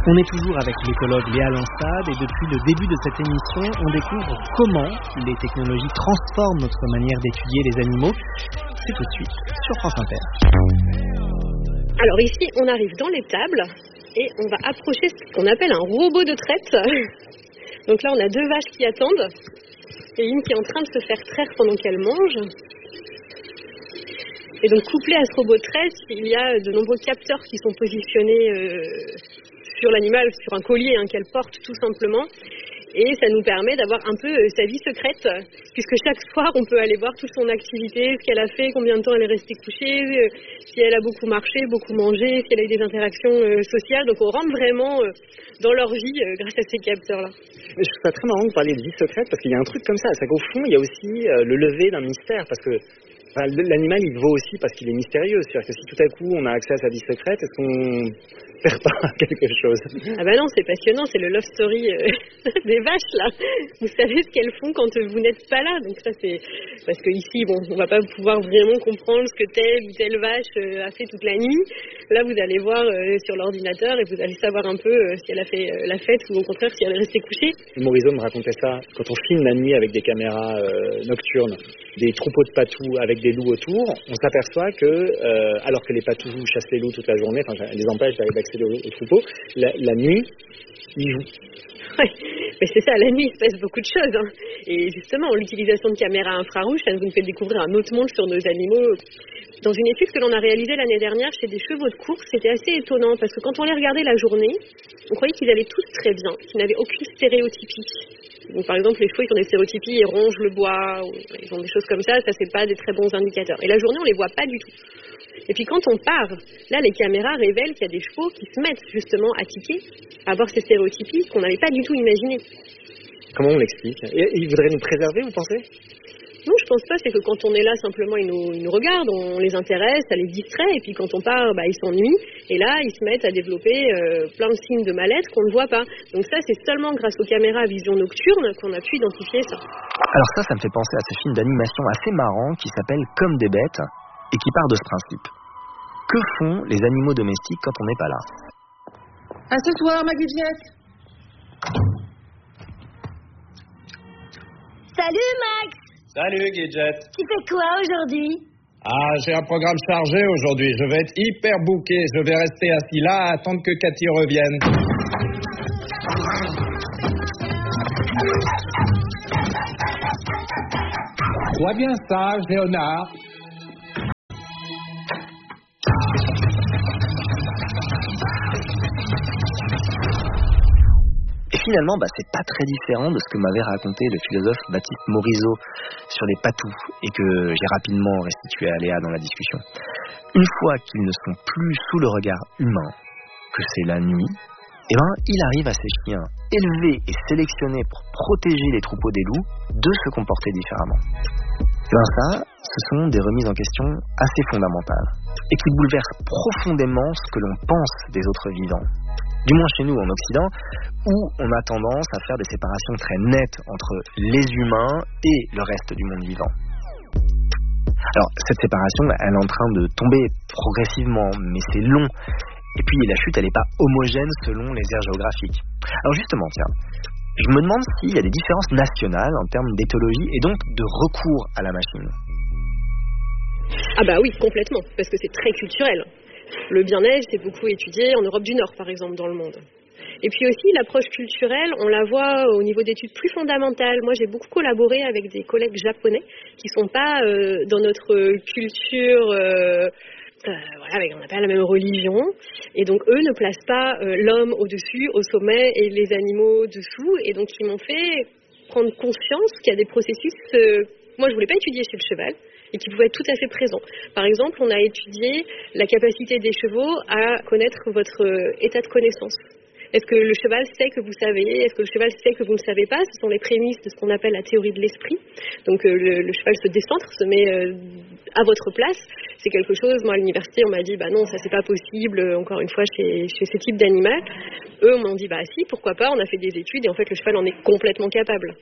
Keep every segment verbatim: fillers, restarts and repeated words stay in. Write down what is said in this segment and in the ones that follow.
On est toujours avec l'écologue Léa Lansade et depuis le début de cette émission, on découvre comment les technologies transforment notre manière d'étudier les animaux. C'est tout de suite sur France Inter. Alors ici, on arrive dans l'étable et on va approcher ce qu'on appelle un robot de traite. Donc là, on a deux vaches qui attendent et une qui est en train de se faire traire pendant qu'elle mange. Et donc couplé à ce robot de traite, il y a de nombreux capteurs qui sont positionnés euh, sur l'animal, sur un collier hein, qu'elle porte tout simplement. Et ça nous permet d'avoir un peu euh, sa vie secrète, puisque chaque soir on peut aller voir toute son activité, ce qu'elle a fait, combien de temps elle est restée couchée, euh, si elle a beaucoup marché, beaucoup mangé, si elle a eu des interactions euh, sociales. Donc on rentre vraiment euh, dans leur vie euh, grâce à ces capteurs-là. Je trouve ça très marrant de parler de vie secrète, parce qu'il y a un truc comme ça, c'est qu'au fond il y a aussi euh, le lever d'un mystère, parce que enfin, l'animal il vaut aussi parce qu'il est mystérieux. C'est-à-dire que si tout à coup on a accès à sa vie secrète, est-ce qu'on perd pas quelque chose? Ah bah non, c'est passionnant, c'est le love story euh, des vaches là. Vous savez ce qu'elles font quand vous n'êtes pas là. Donc ça c'est parce que ici bon, on va pas pouvoir vraiment comprendre ce que telle ou telle vache euh, a fait toute la nuit. Là vous allez voir euh, sur l'ordinateur et vous allez savoir un peu euh, si elle a fait euh, la fête ou au contraire si elle est restée couchée. Morizot me racontait ça quand on filme la nuit avec des caméras euh, nocturnes, des troupeaux de patous avec des loups autour, on s'aperçoit que euh, alors que les patous chassent les loups toute la journée, enfin les empêche d'accéder au, au troupeau, la, la nuit ils jouent. Oui, mais c'est ça, la nuit il se passe beaucoup de choses. Hein. Et justement, l'utilisation de caméras infrarouges, ça nous fait découvrir un autre monde sur nos animaux. Dans une étude que l'on a réalisée l'année dernière chez des chevaux de course, c'était assez étonnant parce que quand on les regardait la journée, on croyait qu'ils allaient tous très bien, qu'ils n'avaient aucune stéréotypie. Donc, par exemple, les chevaux qui ont des stéréotypies, ils rongent le bois, ou ils ont des choses comme ça, ça c'est pas des très bons indicateurs. Et la journée, on les voit pas du tout. Et puis quand on part, là les caméras révèlent qu'il y a des chevaux qui se mettent justement à tiquer, à avoir ces stéréotypies qu'on n'avait pas du tout imaginé. Comment on l'explique? Et ils voudraient nous préserver, vous pensez? Non, je pense pas, c'est que quand on est là, simplement, ils nous, ils nous regardent, on les intéresse, ça les distrait, et puis quand on part, bah, ils s'ennuient, et là, ils se mettent à développer euh, plein de signes de mal-être qu'on ne voit pas. Donc ça, c'est seulement grâce aux caméras à vision nocturne qu'on a pu identifier ça. Alors ça, ça me fait penser à ce film d'animation assez marrant qui s'appelle Comme des bêtes, et qui part de ce principe. Que font les animaux domestiques quand on n'est pas là? À ce soir, ma Guiviette. Salut, Max. Salut, Guidget. Tu fais quoi aujourd'hui? Ah, j'ai un programme chargé aujourd'hui. Je vais être hyper booké. Je vais rester assis là à attendre que Cathy revienne. Sois bien sage, Léonard. Et finalement, bah, c'est pas très différent de ce que m'avait raconté le philosophe Baptiste Morizot sur les patous et que j'ai rapidement restitué à Léa dans la discussion. Une fois qu'ils ne sont plus sous le regard humain, que c'est la nuit, eh ben, il arrive à ces chiens élevés et sélectionnés pour protéger les troupeaux des loups de se comporter différemment. Et ben ça, ce sont des remises en question assez fondamentales et qui bouleversent profondément ce que l'on pense des autres vivants. Du moins chez nous en Occident, où on a tendance à faire des séparations très nettes entre les humains et le reste du monde vivant. Alors, cette séparation, elle est en train de tomber progressivement, mais c'est long. Et puis, la chute, elle n'est pas homogène selon les aires géographiques. Alors justement, tiens, je me demande s'il y a des différences nationales en termes d'éthologie et donc de recours à la machine. Ah bah oui, complètement, parce que c'est très culturel. Le bien-être, c'est beaucoup étudié en Europe du Nord, par exemple, dans le monde. Et puis aussi, l'approche culturelle, on la voit au niveau d'études plus fondamentales. Moi, j'ai beaucoup collaboré avec des collègues japonais qui ne sont pas euh, dans notre culture, euh, euh, voilà, avec, on n'a pas la même religion. Et donc, eux ne placent pas euh, l'homme au-dessus, au sommet, et les animaux dessous. Et donc, ils m'ont fait prendre conscience qu'il y a des processus... Euh, moi, je ne voulais pas étudier chez le cheval, et qui pouvaient être tout à fait présents. Par exemple, on a étudié la capacité des chevaux à connaître votre état de connaissance. Est-ce que le cheval sait que vous savez? Est-ce que le cheval sait que vous ne savez pas? Ce sont les prémices de ce qu'on appelle la théorie de l'esprit. Donc euh, le, le cheval se décentre, se met euh, à votre place. C'est quelque chose, moi à l'université, on m'a dit, bah non, ça c'est pas possible, encore une fois, chez, chez ce type d'animal. Eux m'ont dit, bah si, pourquoi pas, on a fait des études et en fait le cheval en est complètement capable.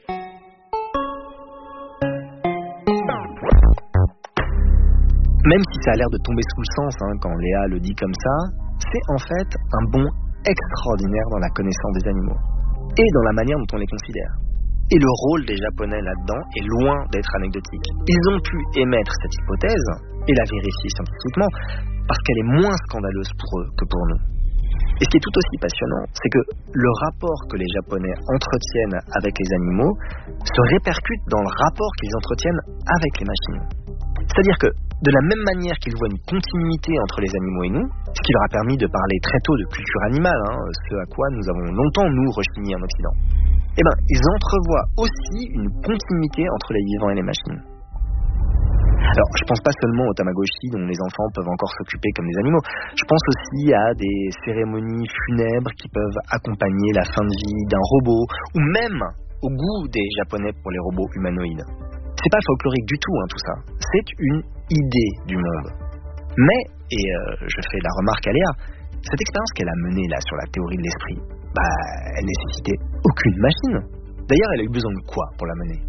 Même si ça a l'air de tomber sous le sens hein, quand Léa le dit comme ça, c'est en fait un bond extraordinaires dans la connaissance des animaux et dans la manière dont on les considère. Et le rôle des Japonais là-dedans est loin d'être anecdotique. Ils ont pu émettre cette hypothèse et la vérifier scientifiquement parce qu'elle est moins scandaleuse pour eux que pour nous. Et ce qui est tout aussi passionnant, c'est que le rapport que les Japonais entretiennent avec les animaux se répercute dans le rapport qu'ils entretiennent avec les machines. C'est-à-dire que, de la même manière qu'ils voient une continuité entre les animaux et nous, ce qui leur a permis de parler très tôt de culture animale, hein, ce à quoi nous avons longtemps, nous, rechigné en Occident, eh ben, ils entrevoient aussi une continuité entre les vivants et les machines. Alors, je pense pas seulement aux Tamagotchi dont les enfants peuvent encore s'occuper comme des animaux. Je pense aussi à des cérémonies funèbres qui peuvent accompagner la fin de vie d'un robot, ou même au goût des Japonais pour les robots humanoïdes. C'est pas folklorique du tout, hein, tout ça. C'est une idée du monde. Mais, et euh, je fais la remarque à Léa, cette expérience qu'elle a menée là sur la théorie de l'esprit, bah, elle nécessitait aucune machine. D'ailleurs, elle a eu besoin de quoi pour la mener?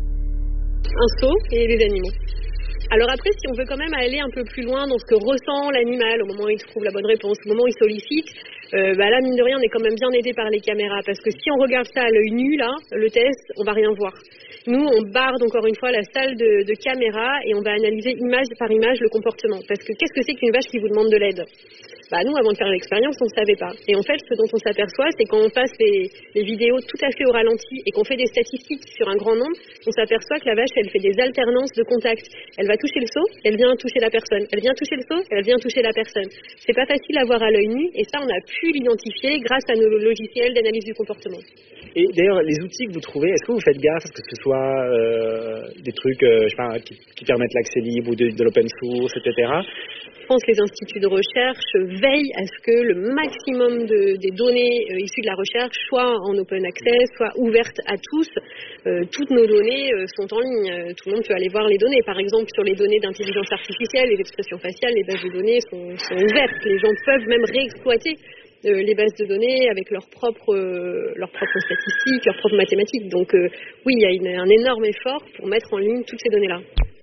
Un seau et des animaux. Alors après, si on veut quand même aller un peu plus loin dans ce que ressent l'animal au moment où il trouve la bonne réponse, au moment où il sollicite, euh, bah là, mine de rien, on est quand même bien aidé par les caméras. Parce que si on regarde ça à l'œil nu, là, le test, on va rien voir. Nous, on barde encore une fois la salle de, de caméra et on va analyser image par image le comportement. Parce que qu'est-ce que c'est qu'une vache qui vous demande de l'aide? Bah nous, avant de faire l'expérience, on ne savait pas. Et en fait, ce dont on s'aperçoit, c'est quand on passe les, les vidéos tout à fait au ralenti et qu'on fait des statistiques sur un grand nombre, on s'aperçoit que la vache, elle fait des alternances de contact. Elle va toucher le seau, elle vient toucher la personne. Elle vient toucher le seau, elle vient toucher la personne. C'est pas facile à voir à l'œil nu et ça, on a pu l'identifier grâce à nos logiciels d'analyse du comportement. Et d'ailleurs, les outils que vous trouvez, est-ce que vous faites gaffe à ce que ce soit euh, des trucs euh, je sais pas, qui, qui permettent l'accès libre ou de, de l'open source, et cetera. Je pense que les instituts de recherche veillent à ce que le maximum de, des données euh, issues de la recherche soient en open access, soient ouvertes à tous. Euh, toutes nos données euh, sont en ligne. Euh, tout le monde peut aller voir les données. Par exemple, sur les données d'intelligence artificielle, les expressions faciales, les bases de données sont, sont ouvertes. Les gens peuvent même réexploiter euh, les bases de données avec leurs propres, euh, leurs propres statistiques, leurs propres mathématiques. Donc euh, oui, il y a une, un énorme effort pour mettre en ligne toutes ces données-là.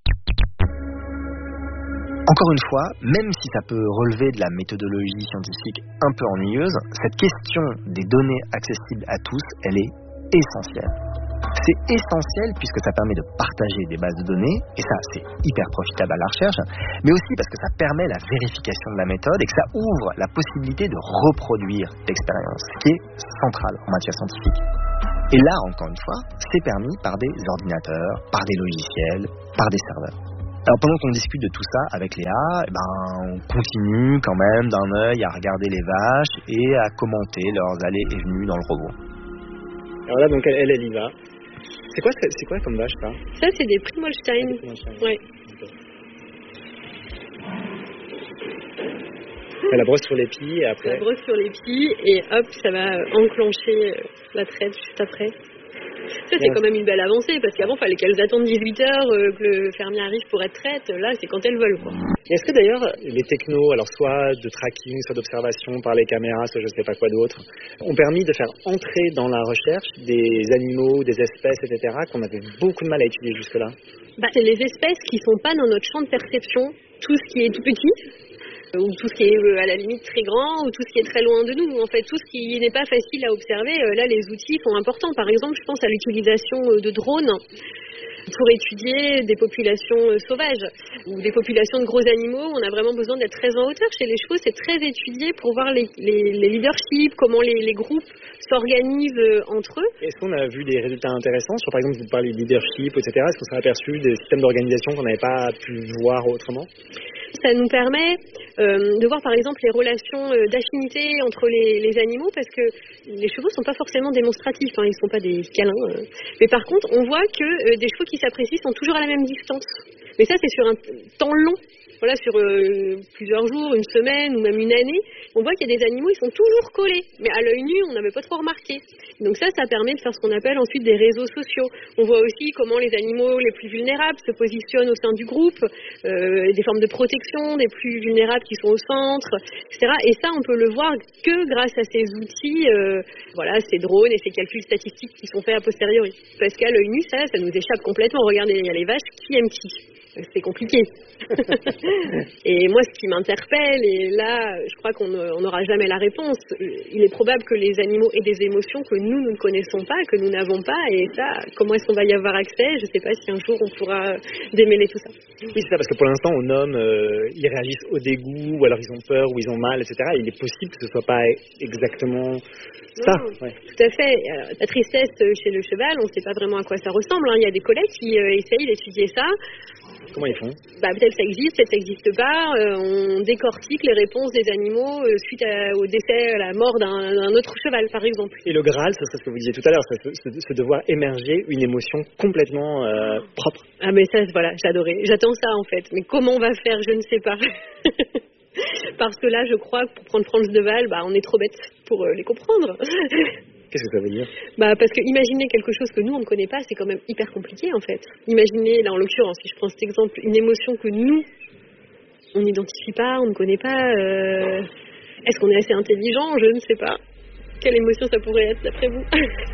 Encore une fois, même si ça peut relever de la méthodologie scientifique un peu ennuyeuse, cette question des données accessibles à tous, elle est essentielle. C'est essentiel puisque ça permet de partager des bases de données, et ça c'est hyper profitable à la recherche, mais aussi parce que ça permet la vérification de la méthode et que ça ouvre la possibilité de reproduire l'expérience, ce qui est central en matière scientifique. Et là, encore une fois, c'est permis par des ordinateurs, par des logiciels, par des serveurs. Alors pendant qu'on discute de tout ça avec Léa, eh ben, on continue quand même d'un œil à regarder les vaches et à commenter leurs allées et venues dans le robot. Alors là, donc elle, elle, elle y va. C'est quoi, c'est, c'est quoi comme vache, ça? Ça, c'est des Prix Holstein. Des Prix Holstein. Ouais. Elle la brosse sur les pieds et après... La brosse sur les pieds et hop, ça va enclencher la traite juste après. Ça, c'est quand même une belle avancée, parce qu'avant, il fallait qu'elles attendent dix-huit heures, euh, que le fermier arrive pour être traite. Là, c'est quand elles veulent, quoi. Est-ce que d'ailleurs, les technos, alors soit de tracking, soit d'observation par les caméras, soit je ne sais pas quoi d'autre, ont permis de faire entrer dans la recherche des animaux, des espèces, et cetera, qu'on avait beaucoup de mal à étudier jusque-là? Bah, c'est les espèces qui ne sont pas dans notre champ de perception. Tout ce qui est tout petit, ou tout ce qui est à la limite très grand, ou tout ce qui est très loin de nous. En fait, tout ce qui n'est pas facile à observer, là, les outils sont importants. Par exemple, je pense à l'utilisation de drones pour étudier des populations sauvages ou des populations de gros animaux. On a vraiment besoin d'être très en hauteur. Chez les chevaux, c'est très étudié pour voir les, les, les leaderships, comment les, les groupes s'organisent entre eux. Est-ce qu'on a vu des résultats intéressants sur, par exemple, vous parlez de leadership, et cetera. Est-ce qu'on s'est aperçu des systèmes d'organisation qu'on n'avait pas pu voir autrement? Ça nous permet euh, de voir par exemple les relations euh, d'affinité entre les, les animaux, parce que les chevaux ne sont pas forcément démonstratifs, hein, ils ne sont pas des câlins. Euh. Mais par contre, on voit que euh, des chevaux qui s'apprécient sont toujours à la même distance. Mais ça, c'est sur un temps long. Voilà, sur euh, plusieurs jours, une semaine ou même une année, on voit qu'il y a des animaux, ils sont toujours collés. Mais à l'œil nu, on n'avait pas trop remarqué. Donc ça, ça permet de faire ce qu'on appelle ensuite des réseaux sociaux. On voit aussi comment les animaux les plus vulnérables se positionnent au sein du groupe, euh, des formes de protection des plus vulnérables qui sont au centre, et cetera. Et ça, on peut le voir que grâce à ces outils, euh, voilà, ces drones et ces calculs statistiques qui sont faits a posteriori. Parce qu'à l'œil nu, ça, ça nous échappe complètement. Regardez, il y a les vaches, qui aime qui? C'est compliqué. Et moi, ce qui m'interpelle, et là, je crois qu'on n'aura jamais la réponse, il est probable que les animaux aient des émotions que nous, nous ne connaissons pas, que nous n'avons pas, et ça, comment est-ce qu'on va y avoir accès? Je ne sais pas si un jour on pourra démêler tout ça. Oui, c'est ça, parce que pour l'instant, on nomme, euh, ils réagissent au dégoût, ou alors ils ont peur, ou ils ont mal, et cetera. Et il est possible que ce ne soit pas exactement ça. Non, Ouais. tout à fait. Alors, la tristesse chez le cheval, on ne sait pas vraiment à quoi ça ressemble. Hein. Il y a des collègues qui euh, essayent d'étudier ça. Comment ils font? Bah, peut-être ça existe, peut-être ça n'existe pas. Euh, on décortique les réponses des animaux euh, suite à, au décès, à la mort d'un, d'un autre cheval, par exemple. Et le Graal, ce serait ce que vous disiez tout à l'heure, c'est, c'est, c'est de voir émerger une émotion complètement euh, propre. Ah mais ça, voilà, j'adorais. J'attends ça en fait. Mais comment on va faire, je ne sais pas. Parce que là, je crois que pour prendre France de Val, bah, on est trop bête pour euh, les comprendre. Qu'est-ce que ça veut dire? Bah, parce que imaginer quelque chose que nous, on ne connaît pas, c'est quand même hyper compliqué, en fait. Imaginez, là, en l'occurrence, si je prends cet exemple, une émotion que nous, on n'identifie pas, on ne connaît pas. Euh... Est-ce qu'on est assez intelligent? Je ne sais pas. Quelle émotion ça pourrait être, d'après vous?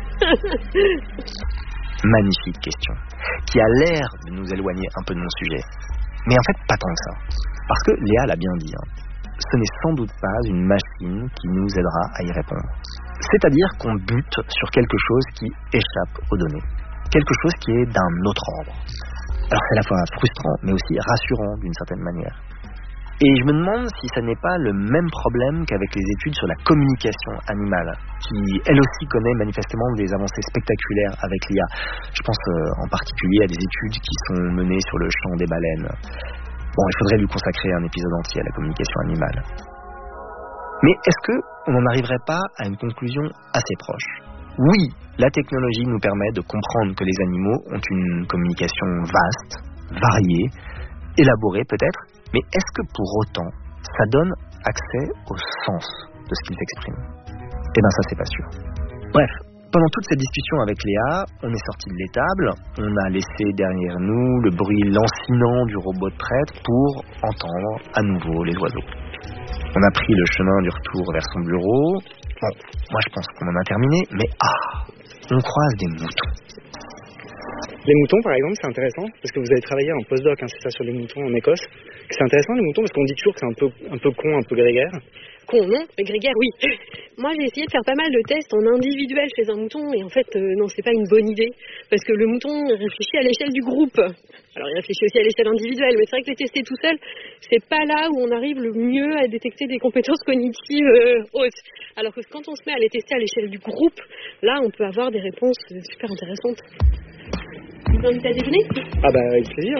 Magnifique question, qui a l'air de nous éloigner un peu de mon sujet. Mais en fait, pas tant que ça. Parce que Léa l'a bien dit, hein, ce n'est sans doute pas une machine qui nous aidera à y répondre. C'est-à-dire qu'on bute sur quelque chose qui échappe aux données. Quelque chose qui est d'un autre ordre. Alors c'est à la fois frustrant, mais aussi rassurant d'une certaine manière. Et je me demande si ça n'est pas le même problème qu'avec les études sur la communication animale, qui elle aussi connaît manifestement des avancées spectaculaires avec l'I A. Je pense euh, en particulier à des études qui sont menées sur le chant des baleines. Bon, il faudrait lui consacrer un épisode entier à la communication animale. Mais est-ce qu'on n'en arriverait pas à une conclusion assez proche? Oui, la technologie nous permet de comprendre que les animaux ont une communication vaste, variée, élaborée peut-être, mais est-ce que pour autant, ça donne accès au sens de ce qu'ils expriment? Eh bien ça, c'est pas sûr. Bref, pendant toute cette discussion avec Léa, on est sorti de l'étable, on a laissé derrière nous le bruit lancinant du robot de traite pour entendre à nouveau les oiseaux. On a pris le chemin du retour vers son bureau. Bon, moi je pense qu'on en a terminé, mais ah, on croise des moutons. Les moutons, par exemple, c'est intéressant, parce que vous avez travaillé en postdoc, hein, c'est ça, sur les moutons en Écosse. C'est intéressant, les moutons, parce qu'on dit toujours que c'est un peu, un peu con, un peu grégaire. Con, non, mais grégaire, oui. Moi, j'ai essayé de faire pas mal de tests en individuel chez un mouton, et en fait, euh, non, c'est pas une bonne idée, parce que le mouton réfléchit à l'échelle du groupe. Alors, il réfléchit aussi à l'échelle individuelle, mais c'est vrai que les tester tout seul, c'est pas là où on arrive le mieux à détecter des compétences cognitives euh, hautes. Alors que quand on se met à les tester à l'échelle du groupe, là, on peut avoir des réponses euh, super intéressantes. Vous invitez à déjeuner? Ah bah, avec plaisir.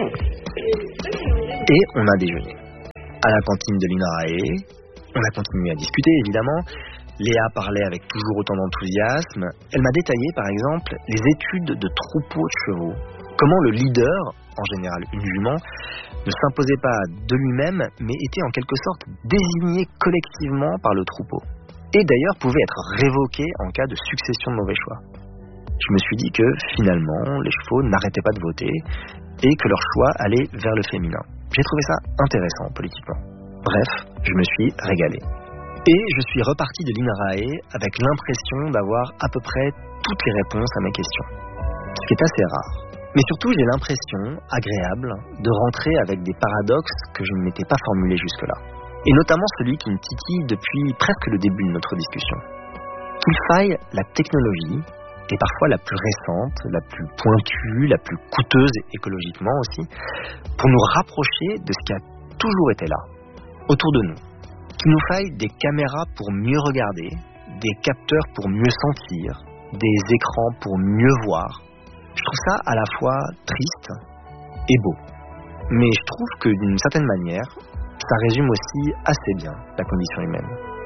Et on a déjeuné. À la cantine de l'INRAE, on a continué à discuter, évidemment. Léa parlait avec toujours autant d'enthousiasme. Elle m'a détaillé, par exemple, les études de troupeaux de chevaux. Comment le leader, en général une jument, ne s'imposait pas de lui-même, mais était en quelque sorte désigné collectivement par le troupeau. Et d'ailleurs pouvait être révoqué en cas de succession de mauvais choix. Je me suis dit que, finalement, les chevaux n'arrêtaient pas de voter et que leur choix allait vers le féminin. J'ai trouvé ça intéressant politiquement. Bref, je me suis régalé. Et je suis reparti de l'INRAE avec l'impression d'avoir à peu près toutes les réponses à mes questions. Ce qui est assez rare. Mais surtout, j'ai l'impression, agréable, de rentrer avec des paradoxes que je ne m'étais pas formulés jusque-là. Et notamment celui qui me titille depuis presque le début de notre discussion. Qu'il faille la technologie, et parfois la plus récente, la plus pointue, la plus coûteuse écologiquement aussi, pour nous rapprocher de ce qui a toujours été là, autour de nous. Qu'il nous faille des caméras pour mieux regarder, des capteurs pour mieux sentir, des écrans pour mieux voir. Je trouve ça à la fois triste et beau. Mais je trouve que d'une certaine manière, ça résume aussi assez bien la condition humaine.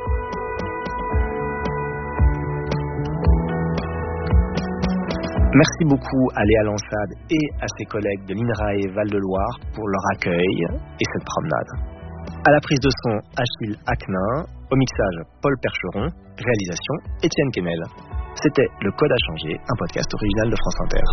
Merci beaucoup à Léa Lansade et à ses collègues de l'INRAE Val-de-Loire pour leur accueil et cette promenade. À la prise de son, Achille Aquenin, au mixage, Paul Percheron, réalisation, Étienne Kemel. C'était Le Code a changé, un podcast original de France Inter.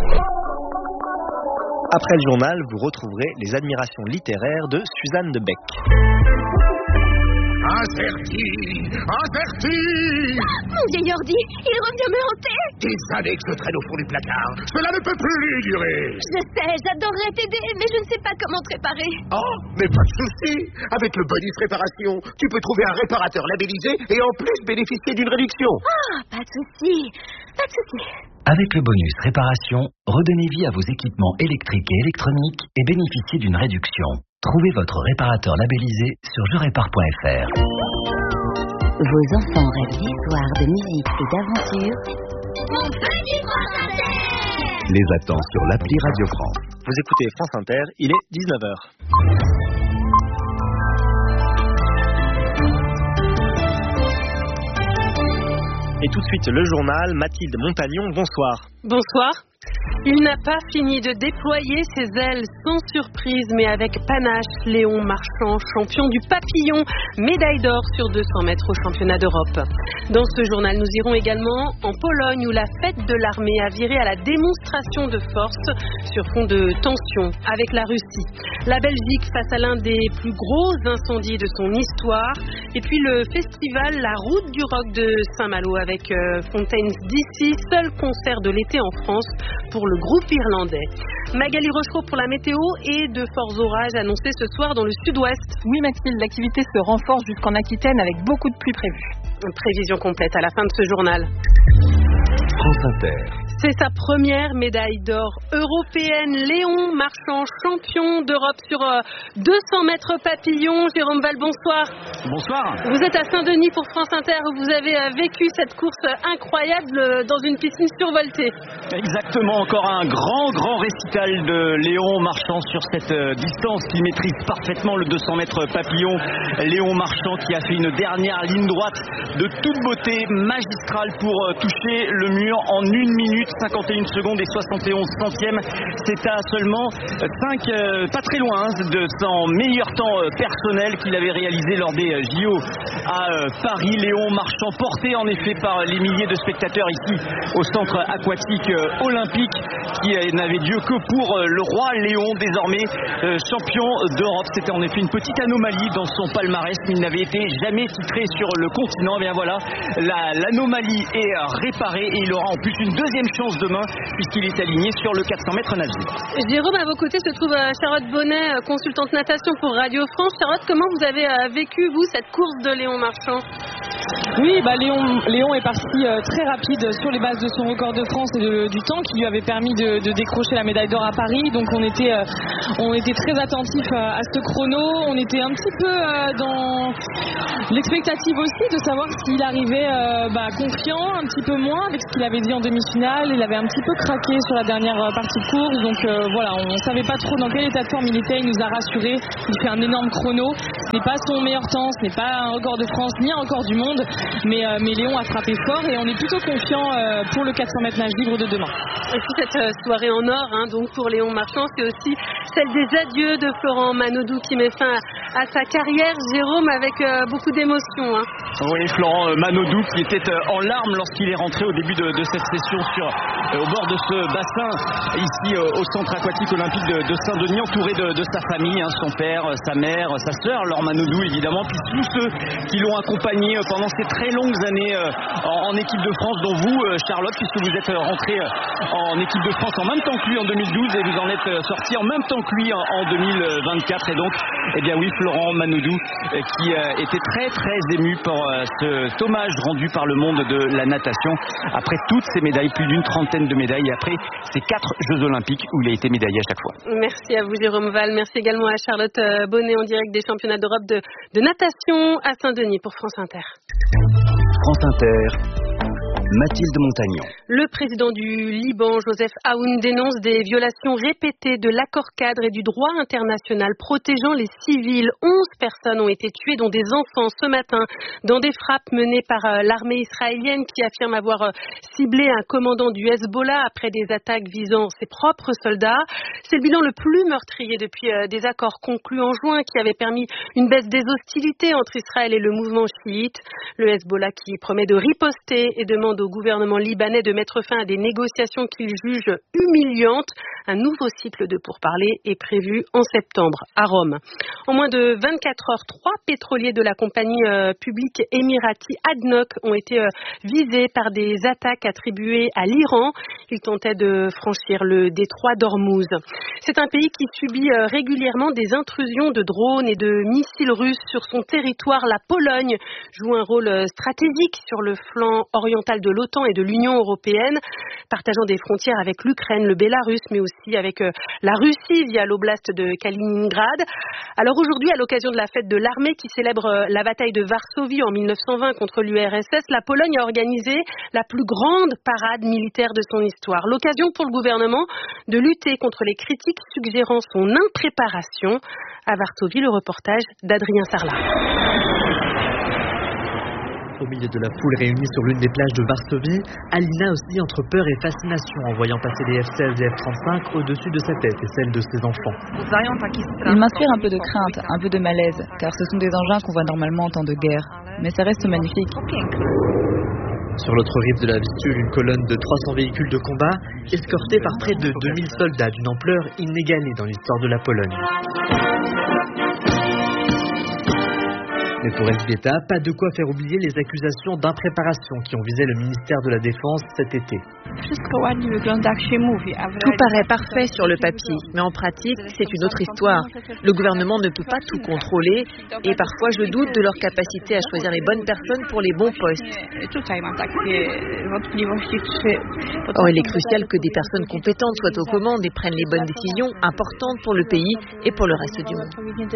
Après le journal, vous retrouverez les admirations littéraires de Suzanne de Bec. Averti, averti. Mon vieil ordi, il revient me hanter. Des années que je traîne au fond du placard. Cela ne peut plus durer. Je sais, j'adorerais t'aider, mais je ne sais pas comment te réparer. Oh, mais pas de souci. Avec le bonus réparation, tu peux trouver un réparateur labellisé et en plus bénéficier d'une réduction. Ah, pas de souci, pas de souci. Avec le bonus réparation, redonnez vie à vos équipements électriques et électroniques et bénéficiez d'une réduction. Trouvez votre réparateur labellisé sur je répare point f r. Vos enfants rêvent d'histoire, de musique et d'aventure. Mon petit France Inter Les attend sur l'appli Radio France. Vous écoutez France Inter, il est dix-neuf heures. Et tout de suite, le journal, Mathilde Montagnon, bonsoir. Bonsoir. Il n'a pas fini de déployer ses ailes sans surprise, mais avec panache. Léon Marchand, champion du papillon, médaille d'or sur deux cents mètres au championnat d'Europe. Dans ce journal, nous irons également en Pologne où la fête de l'armée a viré à la démonstration de force sur fond de tension avec la Russie. La Belgique face à l'un des plus gros incendies de son histoire. Et puis le festival La Route du Rock de Saint-Malo avec euh, Fontaine's D C, seul concert de l'été en France pour le groupe irlandais. Magali Rochereau pour la météo et de forts orages annoncés ce soir dans le sud-ouest. Oui Mathilde, l'activité se renforce jusqu'en Aquitaine avec beaucoup de pluie prévue. Une prévision complète à la fin de ce journal. France Inter. C'est sa première médaille d'or européenne. Léon Marchand, champion d'Europe sur deux cents mètres papillon. Jérôme Val, bonsoir. Bonsoir. Vous êtes à Saint-Denis pour France Inter où vous avez vécu cette course incroyable dans une piscine survoltée. Exactement, encore un grand, grand récital de Léon Marchand sur cette distance qui maîtrise parfaitement le deux cents mètres papillon. Léon Marchand qui a fait une dernière ligne droite de toute beauté, magistrale pour toucher le mur en une minute cinquante et une secondes et soixante et onze centièmes. C'est à seulement cinq, euh, pas très loin hein, de son meilleur temps euh, personnel qu'il avait réalisé lors des euh, J O à euh, Paris. Léon Marchand, porté en effet par les milliers de spectateurs ici au centre aquatique euh, olympique, qui euh, n'avait Dieu que pour euh, le roi Léon, désormais euh, champion d'Europe. C'était en effet une petite anomalie dans son palmarès, mais il n'avait été jamais titré sur le continent. Et bien voilà, la, l'anomalie est euh, réparée et il aura en plus une deuxième chance demain puisqu'il est aligné sur le quatre cents mètres nage libre. Jérôme, à vos côtés se trouve Charlotte Bonnet, consultante natation pour Radio France. Charlotte, comment vous avez vécu, vous, cette course de Léon Marchand ? Oui, bah Léon, Léon est parti euh, très rapide sur les bases de son record de France et de, du temps qui lui avait permis de, de décrocher la médaille d'or à Paris. Donc on était, euh, on était très attentifs à, à ce chrono. On était un petit peu euh, dans l'expectative aussi de savoir s'il arrivait euh, bah, confiant, un petit peu moins avec ce qu'il avait dit en demi-finale. Il avait un petit peu craqué sur la dernière partie de course. Donc euh, voilà, on ne savait pas trop dans quel état de forme il était. Il nous a rassurés. Il fait un énorme chrono. Ce n'est pas son meilleur temps, ce n'est pas un record de France ni un record du monde. Mais, euh, mais Léon a frappé fort et on est plutôt confiant euh, pour le quatre cents mètres nage libre de demain. Et puis cette euh, soirée en or, hein, donc pour Léon Marchand, c'est aussi celle des adieux de Florent Manodou qui met fin à, à sa carrière. Jérôme, avec euh, beaucoup d'émotion. Hein. Oui, Florent euh, Manodou qui était euh, en larmes lorsqu'il est rentré au début de, de cette session sur, euh, au bord de ce bassin, ici euh, au centre aquatique olympique de, de Saint-Denis, entouré de, de sa famille, hein, son père, sa mère, sa sœur, Laure Manodou évidemment, puis tous ceux qui l'ont accompagné euh, pendant ces très longues années euh, en, en équipe de France, dont vous, euh, Charlotte, puisque vous êtes euh, rentrée euh, en équipe de France en même temps que lui en deux mille douze et vous en êtes euh, sorti en même temps que lui en, en deux mille vingt-quatre. Et donc, eh bien oui, Florent Manodou euh, qui euh, était très très ému pour euh, cet hommage rendu par le monde de la natation après toutes ces médailles, plus d'une trentaine de médailles, et après ces quatre Jeux Olympiques où il a été médaillé à chaque fois. Merci à vous Jérôme Val, merci également à Charlotte Bonnet en direct des championnats d'Europe de, de natation à Saint-Denis pour France Inter. France Inter. Mathilde Montagnon. Le président du Liban, Joseph Aoun, dénonce des violations répétées de l'accord cadre et du droit international protégeant les civils. Onze personnes ont été tuées, dont des enfants, ce matin, dans des frappes menées par l'armée israélienne qui affirme avoir ciblé un commandant du Hezbollah après des attaques visant ses propres soldats. C'est le bilan le plus meurtrier depuis des accords conclus en juin qui avaient permis une baisse des hostilités entre Israël et le mouvement chiite. Le Hezbollah qui promet de riposter et demande au gouvernement libanais de mettre fin à des négociations qu'il juge humiliantes. Un nouveau cycle de pourparlers est prévu en septembre à Rome. En moins de vingt-quatre heures, trois pétroliers de la compagnie euh, publique émirati A D N O C ont été euh, visés par des attaques attribuées à l'Iran. Ils tentaient de franchir le détroit d'Ormuz. C'est un pays qui subit euh, régulièrement des intrusions de drones et de missiles russes sur son territoire. La Pologne joue un rôle euh, stratégique sur le flanc oriental de l'OTAN et de l'Union européenne, partageant des frontières avec l'Ukraine, le Bélarus, mais aussi avec euh, la Russie via l'oblast de Kaliningrad. Alors aujourd'hui, à l'occasion de la fête de l'armée qui célèbre euh, la bataille de Varsovie en mille neuf cent vingt contre l'U R S S, la Pologne a organisé la plus grande parade militaire de son histoire. L'occasion pour le gouvernement de lutter contre les critiques suggérant son impréparation. À Varsovie, le reportage d'Adrien Sarlat. Au milieu de la foule réunie sur l'une des plages de Varsovie, Alina oscille entre peur et fascination en voyant passer les F seize et F trente-cinq au-dessus de sa tête et celle de ses enfants. Il m'inspire un peu de crainte, un peu de malaise, car ce sont des engins qu'on voit normalement en temps de guerre. Mais ça reste magnifique. Sur l'autre rive de la Vistule, une colonne de trois cents véhicules de combat, escortés par près de deux mille soldats d'une ampleur inégalée dans l'histoire de la Pologne. Mais pour Elżbieta, pas de quoi faire oublier les accusations d'impréparation qui ont visé le ministère de la Défense cet été. Tout paraît parfait sur le papier, mais en pratique, c'est une autre histoire. Le gouvernement ne peut pas tout contrôler et parfois je doute de leur capacité à choisir les bonnes personnes pour les bons postes. Or, il est crucial que des personnes compétentes soient aux commandes et prennent les bonnes décisions importantes pour le pays et pour le reste du monde.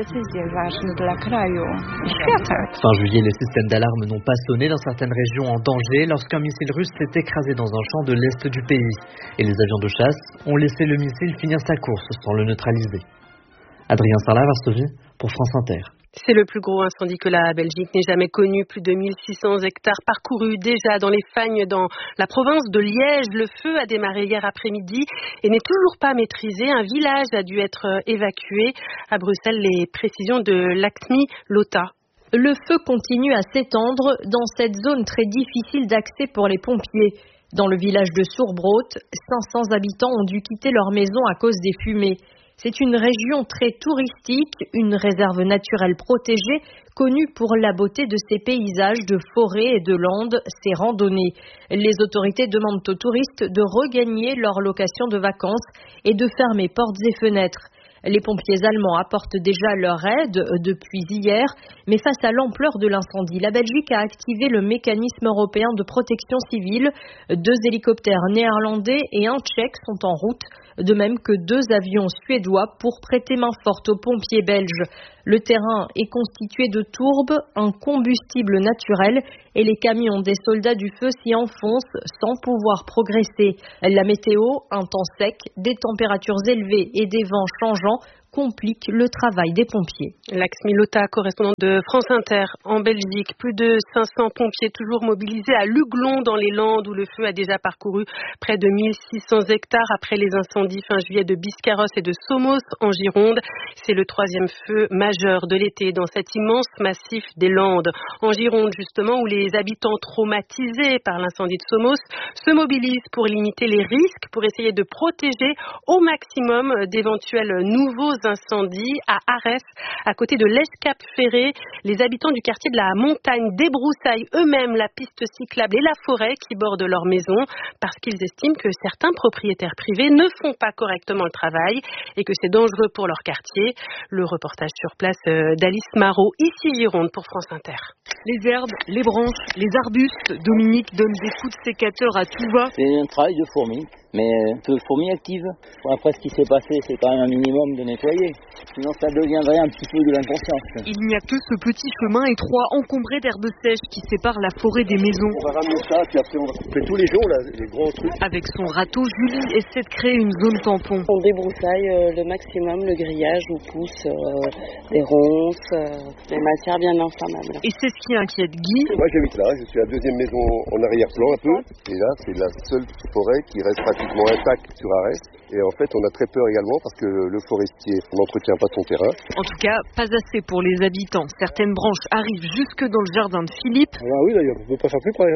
Fin juillet, les systèmes d'alarme n'ont pas sonné dans certaines régions en danger lorsqu'un missile russe s'est écrasé dans un champ de l'est du pays. Et les avions de chasse ont laissé le missile finir sa course sans le neutraliser. Adrien Sarlat, Varsovie, pour France Inter. C'est le plus gros incendie que la Belgique n'ait jamais connu. Plus de mille six cents hectares parcourus déjà dans les Fagnes, dans la province de Liège. Le feu a démarré hier après-midi et n'est toujours pas maîtrisé. Un village a dû être évacué. À Bruxelles, les précisions de Laxmi Lota. Le feu continue à s'étendre dans cette zone très difficile d'accès pour les pompiers. Dans le village de Sourbrot, cinq cents habitants ont dû quitter leur maison à cause des fumées. C'est une région très touristique, une réserve naturelle protégée, connue pour la beauté de ses paysages de forêts et de landes, ses randonnées. Les autorités demandent aux touristes de regagner leur location de vacances et de fermer portes et fenêtres. Les pompiers allemands apportent déjà leur aide depuis hier, mais face à l'ampleur de l'incendie, la Belgique a activé le mécanisme européen de protection civile. Deux hélicoptères néerlandais et un tchèque sont en route, de même que deux avions suédois pour prêter main forte aux pompiers belges. Le terrain est constitué de tourbes, un combustible naturel, et les camions des soldats du feu s'y enfoncent sans pouvoir progresser. La météo, un temps sec, des températures élevées et des vents changeants complique le travail des pompiers. Laxmi Lota, correspondante de France Inter en Belgique. Plus de cinq cents pompiers toujours mobilisés à Luglon dans les Landes où le feu a déjà parcouru près de mille six cents hectares après les incendies fin juillet de Biscarrosse et de Somos en Gironde. C'est le troisième feu majeur de l'été dans cet immense massif des Landes. En Gironde justement, où les habitants traumatisés par l'incendie de Somos se mobilisent pour limiter les risques, pour essayer de protéger au maximum d'éventuels nouveaux incendies. À Arès, à côté de l'Escape-Ferré, les habitants du quartier de la Montagne débroussaillent eux-mêmes la piste cyclable et la forêt qui bordent leur maison parce qu'ils estiment que certains propriétaires privés ne font pas correctement le travail et que c'est dangereux pour leur quartier. Le reportage sur place d'Alice Marot, ici Gironde pour France Inter. Les herbes, les branches, les arbustes, Dominique donne des coups de sécateur à tout va. C'est un travail de fourmi, mais de fourmi active. Après ce qui s'est passé, c'est quand même un minimum de nettoyer. Sinon ça deviendrait un petit peu de l'inconscience. Il n'y a que ce petit chemin étroit encombré d'herbes sèches qui sépare la forêt des maisons. On va ramener ça, puis après on va couper tous les jours là, les gros trucs. Avec son râteau, Julie essaie de créer une zone tampon. On débroussaille euh, le maximum le grillage, on pousse euh, des ronces, euh, des matières bien inflammables. Et c'est ce qui inquiète Guy. Moi j'habite là, je suis à la deuxième maison en arrière-plan un peu. Et là c'est la seule forêt qui reste pratiquement intacte sur Arès. Et en fait on a très peur également parce que le forestier n'entretient pas son terrain. En tout cas, pas assez pour les habitants. Certaines branches arrivent jusque dans le jardin de Philippe. Ah oui, d'ailleurs, on ne peut pas faire plus près. Hein.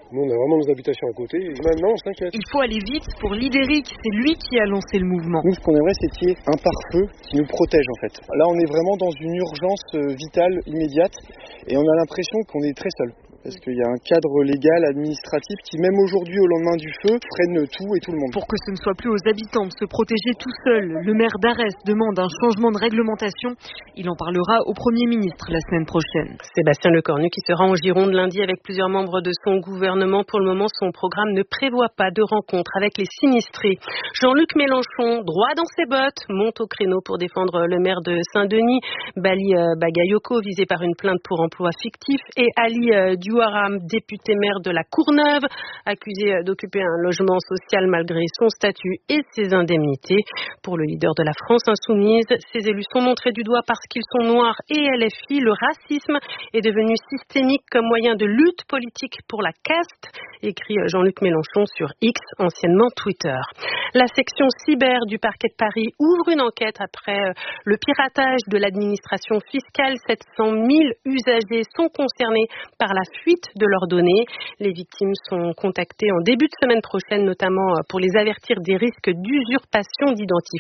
Nous, on a vraiment nos habitations à côté et maintenant, on s'inquiète. Il faut aller vite pour l'Idéric, c'est lui qui a lancé le mouvement. Nous, ce qu'on aimerait, c'est qu'il y ait un pare-feu qui nous protège en fait. Là, on est vraiment dans une urgence vitale, immédiate, et on a l'impression qu'on est très seul. Parce qu'il y a un cadre légal, administratif qui, même aujourd'hui, au lendemain du feu, freine tout et tout le monde. Pour que ce ne soit plus aux habitants de se protéger tout seuls, le maire d'Arès demande un changement de réglementation. Il en parlera au Premier ministre la semaine prochaine. Sébastien Lecornu qui sera en Gironde lundi avec plusieurs membres de son gouvernement. Pour le moment, son programme ne prévoit pas de rencontre avec les sinistrés. Jean-Luc Mélenchon, droit dans ses bottes, monte au créneau pour défendre le maire de Saint-Denis. Bali Bagayoko, visé par une plainte pour emploi fictif. Et Ali Diouaram, député maire de la Courneuve, accusé d'occuper un logement social malgré son statut et ses indemnités. Pour le leader de la France insoumise, ces élus sont montrés du doigt parce qu'ils sont noirs et L F I. Le racisme est devenu systémique comme moyen de lutte politique pour la caste, écrit Jean-Luc Mélenchon sur X, anciennement Twitter. La section cyber du parquet de Paris ouvre une enquête après le piratage de l'administration fiscale. sept cent mille usagers sont concernés par la fuite de leurs données. Les victimes sont contactées en début de semaine prochaine, notamment pour les avertir des risques d'usurpation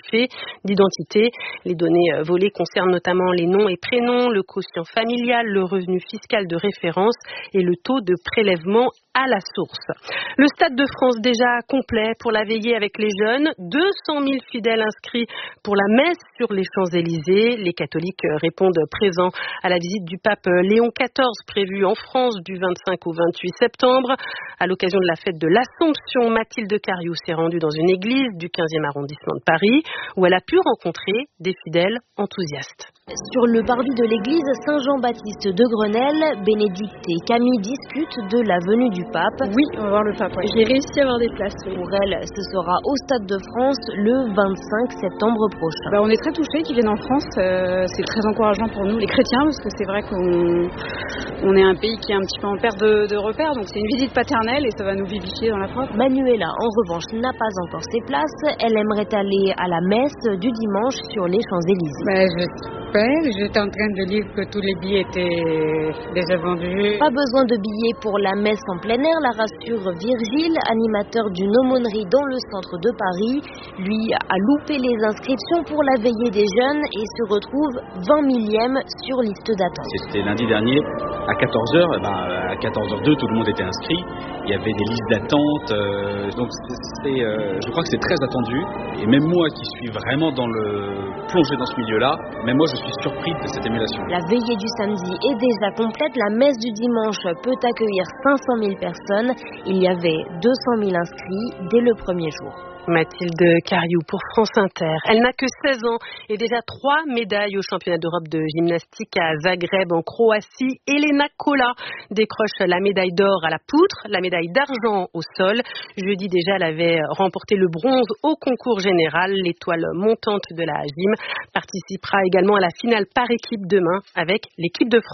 d'identité. Les données volées concernent notamment les noms et prénoms, le quotient familial, le revenu fiscal de référence et le taux de prélèvement à la source. Le Stade de France déjà complet pour la veillée avec les jeunes. deux cent mille fidèles inscrits pour la messe sur les Champs-Élysées. Les catholiques répondent présents à la visite du pape Léon quatorze prévue en France du vingt-cinq au vingt-huit septembre. À l'occasion de la fête de l'Assomption, Mathilde Cariou s'est rendue dans une église du quinzième arrondissement de Paris où elle a pu rencontrer des fidèles enthousiastes. Sur le parvis de l'église Saint-Jean-Baptiste de Grenelle, Bénédicte et Camille discutent de la venue du pape. Oui, on va voir le pape. Ouais. J'ai réussi à avoir des places. Oui. Pour elle, ce sera au Stade de France le vingt-cinq septembre prochain. Bah, on est très touchés qu'il vienne en France. Euh, c'est très encourageant pour nous, les chrétiens, parce que c'est vrai qu'on on est un pays qui est un petit peu en perte de, de repères. Donc c'est une visite paternelle et ça va nous vivifier dans la foi. Manuela, en revanche, n'a pas encore ses places. Elle aimerait aller à la messe du dimanche sur les Champs-Élysées. Bah, je... J'étais en train de lire que tous les billets étaient déjà vendus. Pas besoin de billets pour la messe en plein air, la rassure Virgile, animateur d'une aumônerie dans le centre de Paris. Lui a loupé les inscriptions pour la veillée des jeunes et se retrouve vingt millième sur liste d'attente. C'était lundi dernier à quatorze heures, et ben à quatorze heures zéro deux tout le monde était inscrit. Il y avait des listes d'attente, euh, donc c'est, euh, je crois que c'est très attendu. Et même moi qui suis vraiment dans le plongé dans ce milieu-là, même moi je suis surpris de cette émulation. La veillée du samedi est déjà complète. La messe du dimanche peut accueillir cinq cent mille personnes. Il y avait deux cent mille inscrits dès le premier jour. Mathilde Cariou pour France Inter. Elle n'a que seize ans et déjà trois médailles au championnat d'Europe de gymnastique à Zagreb en Croatie. Elena Kola décroche la médaille d'or à la poutre, la médaille d'argent au sol. Jeudi déjà, elle avait remporté le bronze au concours général. L'étoile montante de la gym participera également à la finale par équipe demain avec l'équipe de France.